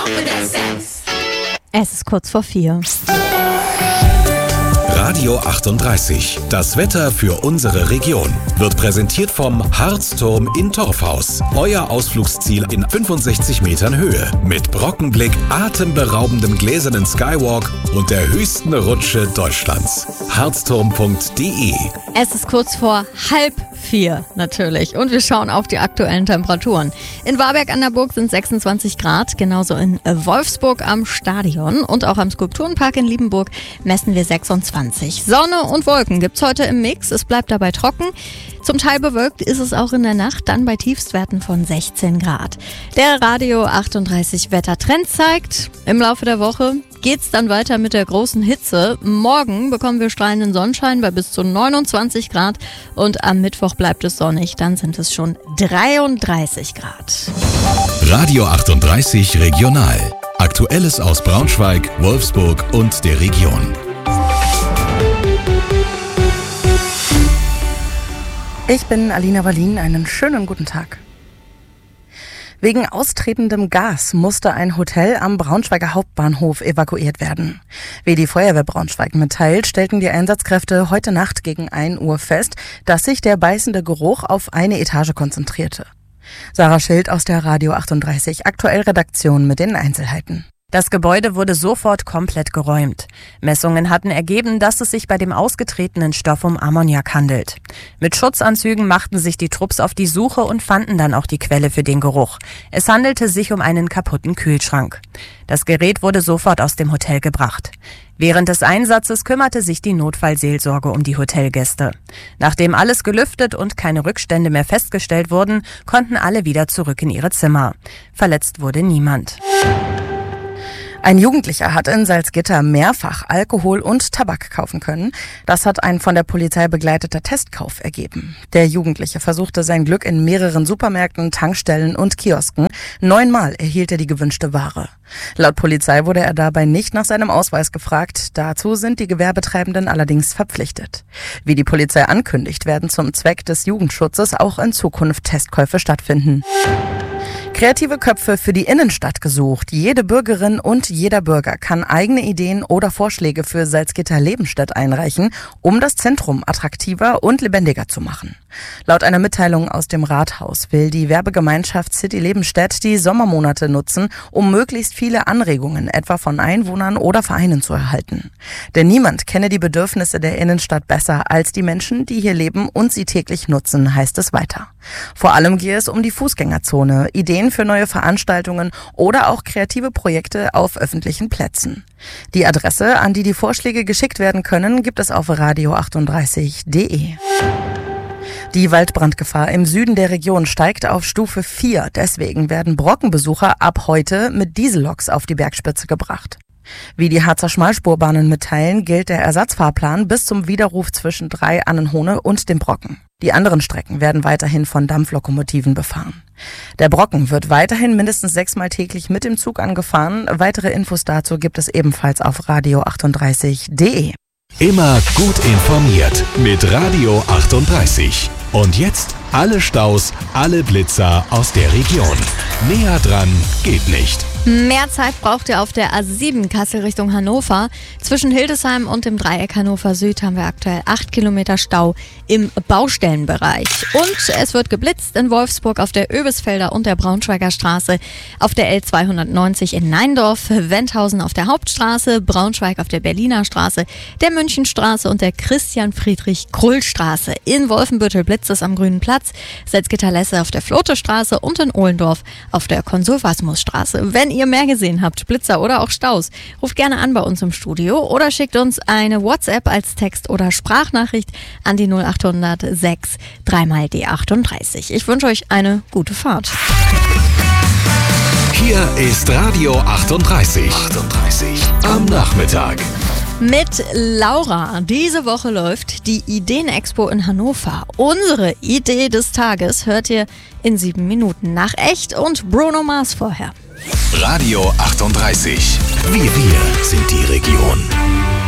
Es ist kurz vor 4. Radio 38. Das Wetter für unsere Region wird präsentiert vom Harzturm in Torfhaus. Euer Ausflugsziel in 65 Metern Höhe mit Brockenblick, atemberaubendem gläsernen Skywalk und der höchsten Rutsche Deutschlands. Harzturm.de. Es ist kurz vor 3:30 natürlich und wir schauen auf die aktuellen Temperaturen. In Warberg an der Burg sind 26 Grad, genauso in Wolfsburg am Stadion und auch am Skulpturenpark in Liebenburg messen wir 26. Sonne und Wolken gibt's heute im Mix, es bleibt dabei trocken. Zum Teil bewölkt ist es auch in der Nacht, dann bei Tiefstwerten von 16 Grad. Der Radio 38 Wettertrend zeigt, im Laufe der Woche geht's dann weiter mit der großen Hitze. Morgen bekommen wir strahlenden Sonnenschein bei bis zu 29 Grad und am Mittwoch bleibt es sonnig, dann sind es schon 33 Grad. Radio 38 Regional. Aktuelles aus Braunschweig, Wolfsburg und der Region. Ich bin Alina Wallin, einen schönen guten Tag. Wegen austretendem Gas musste ein Hotel am Braunschweiger Hauptbahnhof evakuiert werden. Wie die Feuerwehr Braunschweig mitteilt, stellten die Einsatzkräfte heute Nacht gegen 1 Uhr fest, dass sich der beißende Geruch auf eine Etage konzentrierte. Sarah Schild aus der Radio 38 Aktuell-Redaktion mit den Einzelheiten. Das Gebäude wurde sofort komplett geräumt. Messungen hatten ergeben, dass es sich bei dem ausgetretenen Stoff um Ammoniak handelt. Mit Schutzanzügen machten sich die Trupps auf die Suche und fanden dann auch die Quelle für den Geruch. Es handelte sich um einen kaputten Kühlschrank. Das Gerät wurde sofort aus dem Hotel gebracht. Während des Einsatzes kümmerte sich die Notfallseelsorge um die Hotelgäste. Nachdem alles gelüftet und keine Rückstände mehr festgestellt wurden, konnten alle wieder zurück in ihre Zimmer. Verletzt wurde niemand. Ein Jugendlicher hat in Salzgitter mehrfach Alkohol und Tabak kaufen können. Das hat ein von der Polizei begleiteter Testkauf ergeben. Der Jugendliche versuchte sein Glück in mehreren Supermärkten, Tankstellen und Kiosken. 9-mal erhielt er die gewünschte Ware. Laut Polizei wurde er dabei nicht nach seinem Ausweis gefragt. Dazu sind die Gewerbetreibenden allerdings verpflichtet. Wie die Polizei ankündigt, werden zum Zweck des Jugendschutzes auch in Zukunft Testkäufe stattfinden. Kreative Köpfe für die Innenstadt gesucht. Jede Bürgerin und jeder Bürger kann eigene Ideen oder Vorschläge für Salzgitter-Lebenstedt einreichen, um das Zentrum attraktiver und lebendiger zu machen. Laut einer Mitteilung aus dem Rathaus will die Werbegemeinschaft City Lebenstedt die Sommermonate nutzen, um möglichst viele Anregungen, etwa von Einwohnern oder Vereinen, zu erhalten. Denn niemand kenne die Bedürfnisse der Innenstadt besser als die Menschen, die hier leben und sie täglich nutzen, heißt es weiter. Vor allem gehe es um die Fußgängerzone, Ideen für neue Veranstaltungen oder auch kreative Projekte auf öffentlichen Plätzen. Die Adresse, an die die Vorschläge geschickt werden können, gibt es auf radio38.de. Die Waldbrandgefahr im Süden der Region steigt auf Stufe 4. Deswegen werden Brockenbesucher ab heute mit Dieselloks auf die Bergspitze gebracht. Wie die Harzer Schmalspurbahnen mitteilen, gilt der Ersatzfahrplan bis zum Widerruf zwischen 3 Annenhohne und dem Brocken. Die anderen Strecken werden weiterhin von Dampflokomotiven befahren. Der Brocken wird weiterhin mindestens 6-mal täglich mit dem Zug angefahren. Weitere Infos dazu gibt es ebenfalls auf radio38.de. Immer gut informiert mit Radio 38. Und jetzt alle Staus, alle Blitzer aus der Region. Näher dran geht nicht. Mehr Zeit braucht ihr auf der A7 Kassel Richtung Hannover. Zwischen Hildesheim und dem Dreieck Hannover Süd haben wir aktuell 8 Kilometer Stau im Baustellenbereich. Und es wird geblitzt in Wolfsburg auf der Oebisfelder und der Braunschweiger Straße, auf der L290 in Neindorf, Wendhausen auf der Hauptstraße, Braunschweig auf der Berliner Straße, der Münchenstraße und der Christian-Friedrich-Krull-Straße. In Wolfenbüttel blitzt es am Grünen Platz, Salzgitter-Lesse auf der Flote-Straße und in Ohlendorf auf der Konsul-Wasmus-Straße. Wenn ihr mehr gesehen habt, Blitzer oder auch Staus, ruft gerne an bei uns im Studio oder schickt uns eine WhatsApp als Text- oder Sprachnachricht an die 0800 6 3 die 38. Ich wünsche euch eine gute Fahrt. Hier ist Radio 38. Am Nachmittag. Mit Laura. Diese Woche läuft die Ideenexpo in Hannover. Unsere Idee des Tages hört ihr in 7 Minuten nach Echt und Bruno Mars vorher. Radio 38. Wir sind die Region.